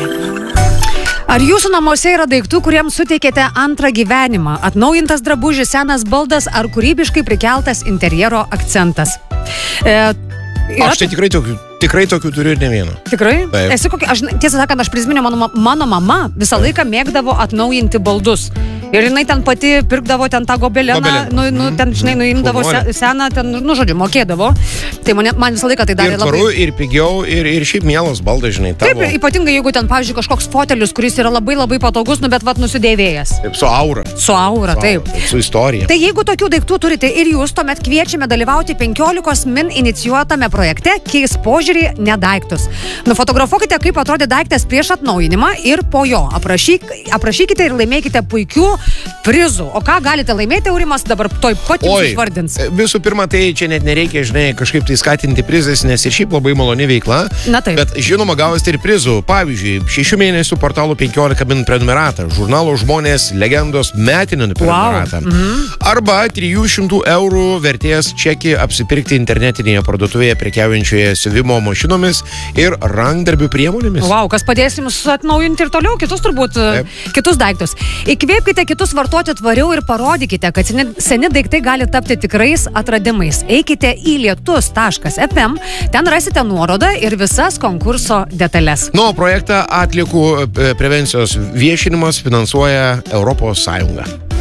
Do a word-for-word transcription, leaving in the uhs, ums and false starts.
Ar jūsų namuose yra daiktų, kuriems suteikėte antrą gyvenimą? Atnaujintas drabužis, senas baldas ar kūrybiškai prikeltas interjero akcentas? E, yra... Aš tai tikrai tokių, tikrai tokių turiu ir ne vieną. Tikrai? Taip. Esi kokia, aš, tiesą sakant, aš prisiminiau, mano, mano mama visą laiką mėgdavo atnaujinti baldus. Ir jinai ten pati pirkdavo ten tą gobeleną, Gobeleną. nu, nu, ten, žinai, nuimdavo se, seną, ten, nu, žodžiu, mokėdavo. Tai man, man visą laiką tai darė Ir labai... tvaru, ir pigiau, ir, ir šiaip mielos baldas, žinai, tavo. Taip, ir ypatingai jeigu ten, pavyzdžiui, kažkoks fotelius, kuris yra labai labai patogus, nu, bet vat nusidėvėjęs. Taip, su aura. Su aura, Su taip. aura, su istorija. Tai jeigu tokių daiktų turite ir jūs, tuomet kviečiame dalyvauti penkiolikos min inicijuotame projekte Keis požiūrį, ne daiktus. Nufotografuokite, kaip atrodė daiktas prieš atnaujinimą ir po jo. Aprašyk, aprašykite ir laimėkite puikių prizų. O ką galite laimėti, Aurimas dabar toj pat jums išvardins. Visų pirma, tai čia net nereikia, žinai, kažkaip tai skatinti prizais, nes ir šiaip labai maloni veikla. Na taip. Bet žinoma, gausite ir prizų. Pavyzdžiui, šešių mėnesių portalų penkiolika min prenumeratą, žurnalo Žmonės legendos metinį prenumeratą. Wow. Mhm. Arba trijų šimtų eurų vertės čekį apsipirkti internetinėje parduotuvėje prekiaujančioje siuvimo mašinomis ir rankdarbių priemonėmis. Wow, kas padės jums atnaujinti ir toliau kitus turbūt, Taip. kitus daiktus. Įkvėpkite kitus vartoti tvariau ir parodykite, kad seni, seni daiktai gali tapti tikrais atradimais. Eikite į lietus taškas ef em, ten rasite nuorodą ir visas konkurso detalės. Nu, projektą atliekų prevencijos viešinimas finansuoja Europos Sąjunga.